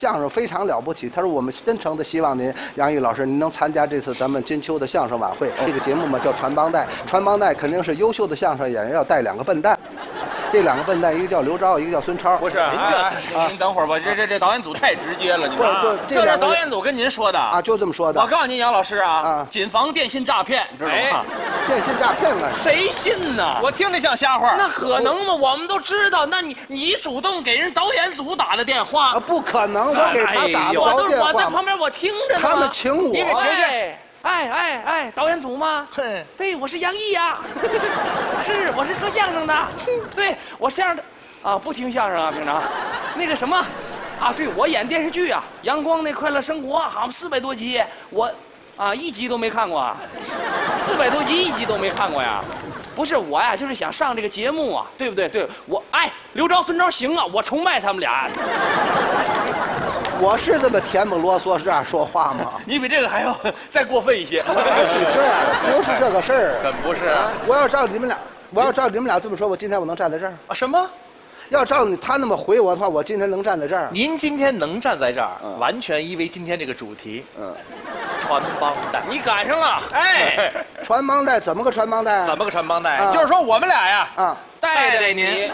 相声非常了不起，他说我们真诚的希望您杨毅老师您能参加这次咱们金秋的相声晚会。这个节目嘛叫传帮带，传帮带肯定是优秀的相声演员要带2个笨蛋，这2个笨蛋一个叫刘钊，一个叫孙超。 不是，您等会儿吧，这导演组太直接了，你们这是导演组跟您说的啊，就这么说的。 我告诉您，杨老师啊，谨防电信诈骗，知道吗？ 电信诈骗啊， 谁信呢？ 我听着像瞎话。 那可能吗？我们都知道，那你主动给人导演组打的电话。 不可能，我给他打不着电话。 我在旁边我听着呢。 他们请我， 你给学学。哎，导演组吗？对，我是杨毅呀。是，我是说相声的。对，我相声的啊，不听相声啊，平常。那个什么，啊，对我演电视剧啊，《阳光那快乐生活》好像400多集，我啊1集都没看过，400多集1集都没看过呀。不是我呀，就是想上这个节目啊，对不对？对我，刘钊、孙超行啊，我崇拜他们俩。 我是这么甜不啰嗦这样说话吗？ 你比这个还要再过分一些。 是这样，不是这个事儿。 怎么不是啊？ 我要照你们俩这么说，我今天我能站在这儿啊？什么？ 要照他那么回我的话，我今天能站在这儿。 您今天能站在这儿，完全因为今天这个主题，传帮带。 你赶上了，哎， 传帮带怎么个传帮带？ 怎么个传帮带？就是说我们俩呀，带您。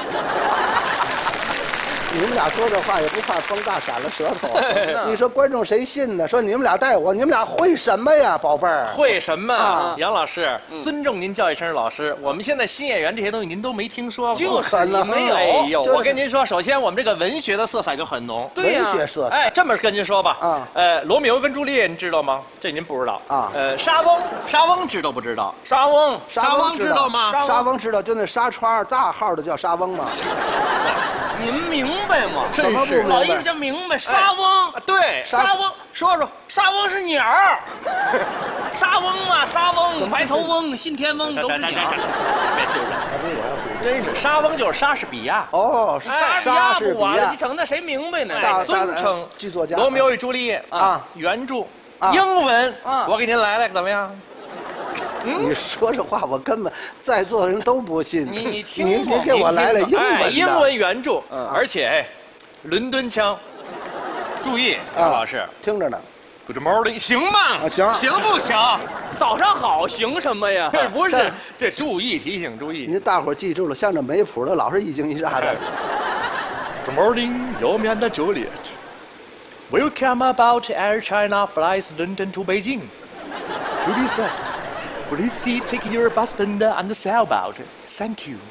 你们俩说这话也不怕风大闪了舌头。你说观众谁信呢？说你们俩带我，你们俩会什么呀，宝贝儿？ 会什么？杨老师，尊重您叫一声老师。我们现在新演员这些东西您都没听说过， 就是你没有。 哎呦，我跟您说，首先我们这个文学的色彩就很浓。 对呀，文学色彩。 哎，这么跟您说吧，罗密欧跟朱丽叶，您知道吗？这您不知道啊。 莎翁知道不知道？ 莎翁知道吗？ 莎翁知道，就那纱窗大号的叫莎翁嘛。 您明白吗？ 真是老艺术家明白。莎翁， 对， 莎翁，说，莎翁是鸟儿。莎翁啊，莎翁，白头翁、信天翁都是鸟。 别丢人，真是莎翁就是莎士比亚。 哦，是莎士比亚。 你整那谁明白呢？ 尊称剧作家。 罗密欧与朱丽叶啊，原著，英文，我给您来怎么样？ 你说这话，我根本在座的人都不信。 你听， 你给我来了英文原著，而且伦敦腔。注意，杨老师听着呢。 Good morning， 行吗？行不行？ 早上好，行什么呀？ 不是，这注意提醒注意。 您大伙记住了，像这没谱的，老是一惊一乍的。 Good morning， 右面的Juliet。Welcome about Air China flies London to Beijing. Juliet said.Please take your husband on the sailboat. Thank you.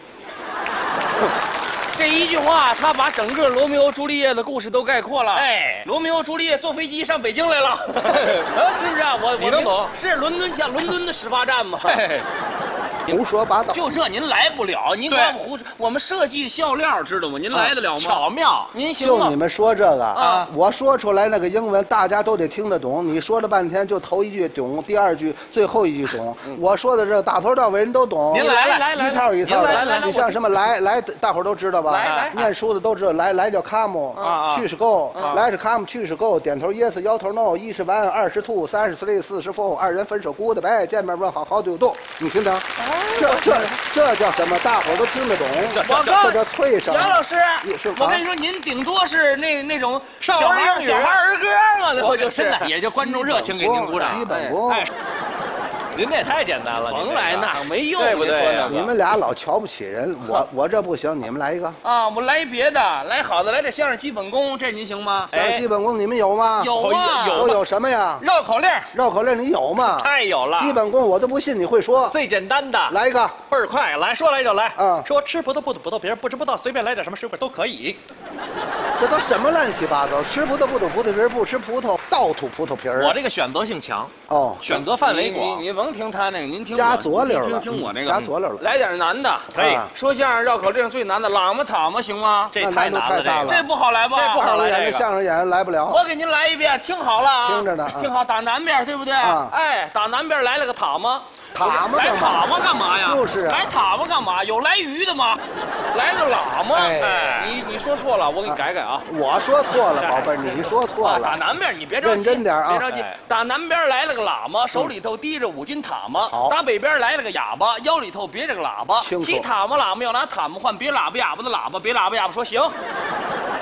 这一句话，他把整个罗密欧朱丽叶的故事都概括了。哎，罗密欧朱丽叶坐飞机上北京来了，是不是啊？ 你能懂？ 是伦敦的始发站嘛。 胡说八道， 就这您来不了，您光我们设计笑料知道吗？您来得了吗？ 巧妙， 您行吗？ 就你们说这个啊，我说出来那个英文大家都得听得懂。你说了半天就头一句懂，第二句最后一句懂。我说的这打头到尾人都懂。 您来， 一套一套的。 来， 你像什么来，大伙都知道吧？ 来， 念书的都知道。来叫 come， 去是 go， 来是 come， 去是 go， 点头 yes， 摇头 no， 1是 one， 2是 two， 3是 three， 4是 four， 二人分手 goodbye， 见面问好 how do you do， 你听听，这叫什么？大伙都听得懂。这叫脆声。 杨老师，我跟你说，您顶多是那种小孩儿歌嘛，那不就是的， 也就观众热情给您鼓掌。 基本功。 您这也太简单了， 甭来那没用， 对不对？ 你们俩老瞧不起人，我这不行，你们来一个啊！我来别的，来好的，来点相声基本功，这您行吗？ 相声基本功你们有吗？ 有啊， 都有什么呀？ 绕口令你有吗？ 太有了。 基本功我都不信你会说。 最简单的， 来一个， 倍儿快，来说来就来。 说吃葡萄不吐葡萄皮儿，不吃葡萄随便来点什么水果都可以。 这都什么乱七八糟？吃葡萄不吐葡萄皮儿，不吃葡萄倒吐葡萄皮儿。 我这个选择性强选择范围广。 你甭听他那个，您听加佐料了， 听我那个， 加佐料了。 来点难的， 可以。 说相声绕口令最难的，喇嘛塔嘛行吗？ 这太难了， 这不好来吧？ 这不好来。 这相声演员来不了。 我给您来一遍，听好了啊！ 听着呢， 听好，打南边对不对？哎，打南边来了个塔嘛。来塔嘛干嘛呀？ 就是来塔嘛干嘛？有来鱼的吗？来个喇嘛。你说错了，我给你改啊。 我说错了，宝贝儿，你说错了。 打南边，你别着急， 认真点啊， 别着急。打南边来了个喇嘛，手里头提着5斤塔嘛。打北边来了个哑巴，腰里头别着个喇叭。提塔嘛喇嘛要拿塔嘛换别喇叭哑巴的喇叭，别喇叭哑巴说行。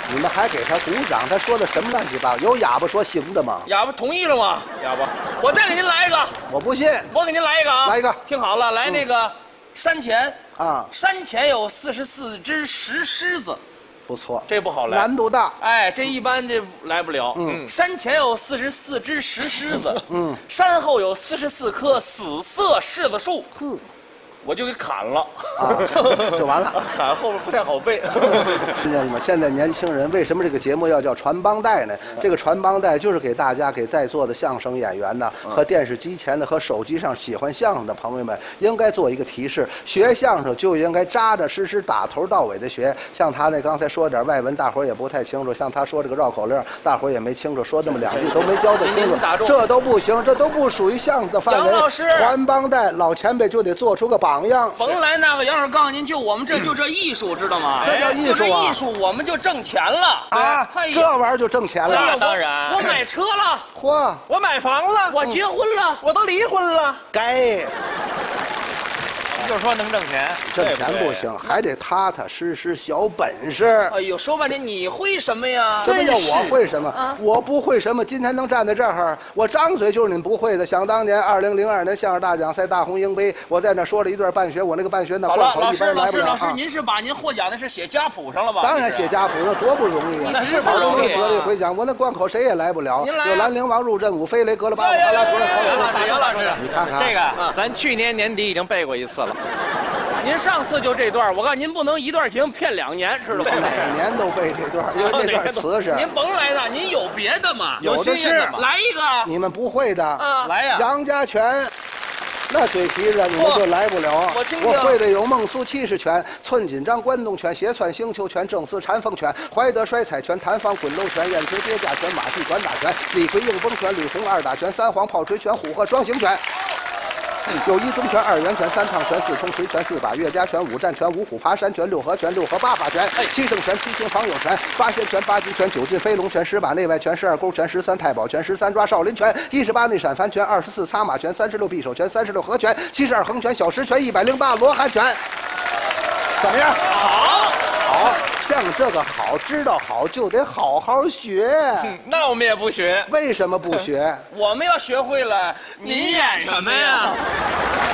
你们还给他鼓掌？他说的什么乱七八糟？有哑巴说行的吗？ 哑巴同意了吗？哑巴，我再给您来一个。 我不信。 我给您来一个啊！ 来一个。 听好了，来那个山前啊， 山前有44只石狮子。 不错， 这不好来， 难度大。 哎，这一般这来不了。山前有44只石狮子，山后有44棵死色柿子树。 哼， 我就给砍了， 就完了。 砍后边不太好背。 听见了吗？现在年轻人为什么这个节目要叫传帮带呢？这个传帮带就是给大家、给在座的相声演员呢，和电视机前的和手机上喜欢相声的朋友们，应该做一个提示：学相声就应该扎扎实实、打头到尾的学。像他那刚才说点外文，大伙儿也不太清楚；像他说这个绕口令，大伙儿也没清楚，说那么2句都没教得清楚，这都不行，这都不属于相声的范围。 杨老师， 传帮带，老前辈就得做出个榜样。 甭来那个杨老师告诉您，就我们这就这艺术，知道吗？ 这叫艺术啊！ 艺术，我们就挣钱了啊！这玩意儿就挣钱了。 那当然，我买车了， 嚯！ 我买房了， 我结婚了， 我都离婚了。 该。 就说能挣钱， 挣钱不行，还得踏踏实实小本事。 哎呦，说半天你会什么呀？ 什么叫我会什么？我不会什么，今天能站在这儿，我张嘴就是你们不会的。想当年2002年相声大奖赛大红鹰杯，我在那说了一段半学，我那个半学那贯口一般来不了。 老师，您是把您获奖的是写家谱上了吧？ 当然写家谱，那多不容易啊！ 那是不容易。 得了一回奖，我那贯口谁也来不了。有兰陵王入阵，五飞雷，格了巴，巴拉出来。 杨老师， 你看看这个，咱去年年底已经背过一次了。 您上次就这段，我告诉您，不能一段节目骗2年，知道吗？ 每年都背这段，因为这段词是。 您甭来了，您有别的吗？ 有的是， 来一个。 你们不会的， 来呀！ 杨家拳。那嘴皮子你们就来不了。我会的有孟苏气势拳、寸紧张关东拳、斜窜星球拳、正四禅风拳、怀德摔彩拳、弹放滚楼拳、燕锤叠架拳、马蹄短打拳、李逵硬崩拳、吕红2打拳、3黄炮锤拳、虎鹤双形拳。有1宗拳、2圆拳、3趟拳、4冲锤拳、4把岳家拳、5战拳、5虎爬山拳、6合拳、6合8法拳、7正拳、7星防友拳、8仙拳、8极拳、9进飞龙拳、10把内外拳、12勾拳、13太保拳、13抓少林拳、18内闪翻拳、24擦马拳、36匕首拳、36合拳、72横拳、小石拳、108罗汉拳。怎么样？好，像这个好，知道好就得好好学。 那我们也不学， 为什么不学？ 我们要学会了，您演什么呀？